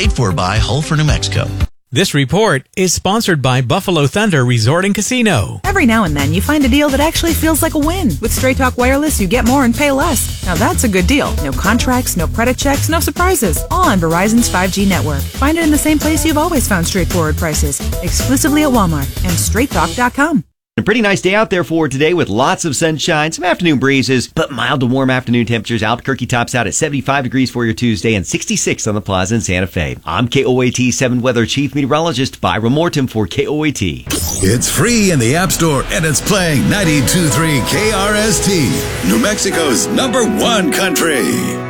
Paid for by Hull for New Mexico. This report is sponsored by Buffalo Thunder Resort and Casino. Every now and then you find a deal that actually feels like a win. With Straight Talk Wireless, you get more and pay less. Now that's a good deal. No contracts, no credit checks, no surprises. All on Verizon's 5G network. Find it in the same place you've always found straightforward prices. Exclusively at Walmart and straighttalk.com. A pretty nice day out there for today with lots of sunshine, some afternoon breezes, but mild to warm afternoon temperatures. Albuquerque tops out at 75 degrees for your Tuesday and 66 on the Plaza in Santa Fe. I'm KOAT 7 Weather Chief Meteorologist Byron Morton for KOAT. It's free in the App Store and it's playing 92.3 KRST, New Mexico's #1 country.